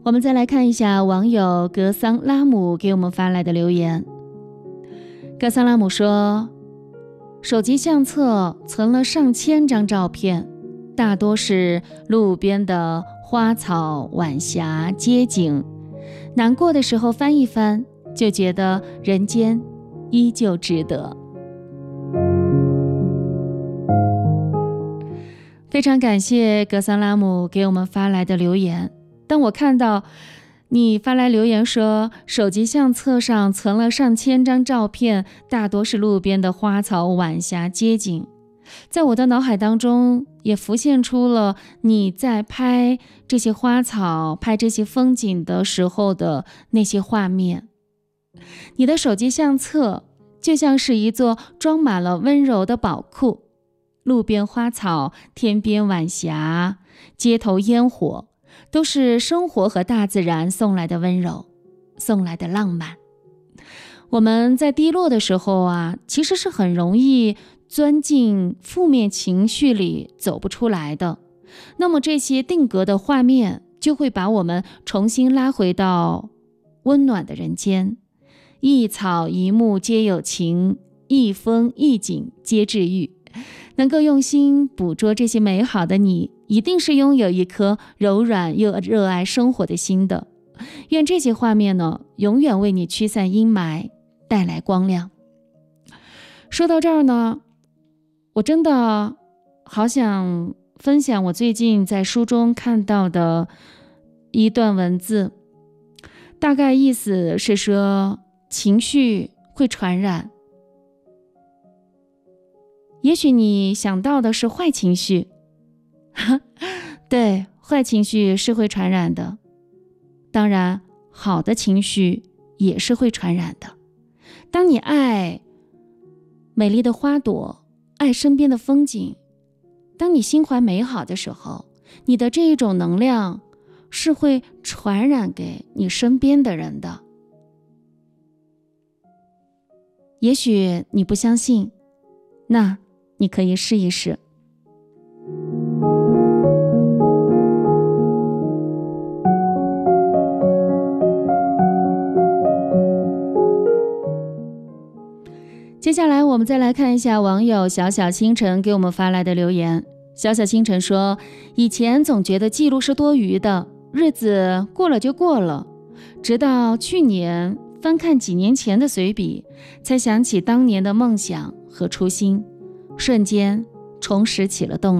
我们再来看一下网友格桑拉姆给我们发来的留言。格桑拉姆说，手机相册存了上千张照片，大多是路边的花草晚霞街景，难过的时候翻一翻，就觉得人间依旧值得。非常感谢格桑拉姆给我们发来的留言。当我看到你发来留言说手机相册上存了上千张照片，大多是路边的花草晚霞街景，在我的脑海当中也浮现出了你在拍这些花草拍这些风景的时候的那些画面。你的手机相册就像是一座装满了温柔的宝库，路边花草，天边晚霞，街头烟火，都是生活和大自然送来的温柔，送来的浪漫。我们在低落的时候其实是很容易钻进负面情绪里走不出来的。那么这些定格的画面就会把我们重新拉回到温暖的人间，一草一木皆有情，一风一景皆治愈。能够用心捕捉这些美好的你，一定是拥有一颗柔软又热爱生活的心的。愿这些画面呢，永远为你驱散阴霾，带来光亮。说到这儿呢，我真的好想分享我最近在书中看到的一段文字，大概意思是说，情绪会传染。也许你想到的是坏情绪，对，坏情绪是会传染的。当然，好的情绪也是会传染的。当你爱美丽的花朵，爱身边的风景，当你心怀美好的时候，你的这一种能量是会传染给你身边的人的。也许你不相信，那你可以试一试。接下来我们再来看一下网友小小清晨给我们发来的留言。小小清晨说，以前总觉得记录是多余的，日子过了就过了，直到去年翻看几年前的随笔，才想起当年的梦想和初心，瞬间重拾起了动力。